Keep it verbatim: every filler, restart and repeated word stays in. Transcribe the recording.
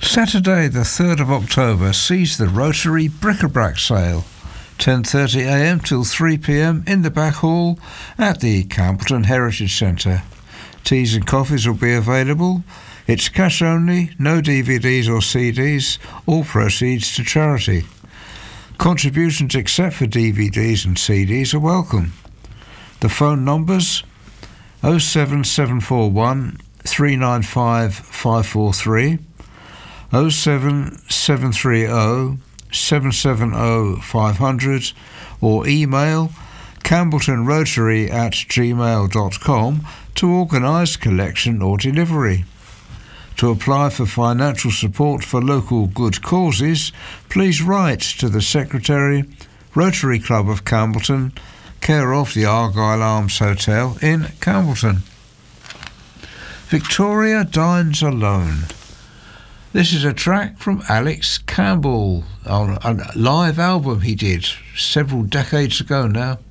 Saturday the third of October sees the Rotary Bric-a-Brac sale, ten thirty a m till three p m in the back hall at the Campbellton Heritage Centre. Teas and coffees will be available. It's cash only, no D V Ds or C Ds, all proceeds to charity. Contributions except for D V Ds and C Ds are welcome. The phone numbers oh seven seven four one three nine five five four three, oh seven seven three oh seven seven oh five hundred, or email campbelltonrotary at gmail dot com to organise collection or delivery. To apply for financial support for local good causes, please write to the Secretary, Rotary Club of Campbellton, care of the Argyle Arms Hotel in Campbellton. Victoria Dines Alone. This is a track from Alex Campbell on a live album he did several decades ago now.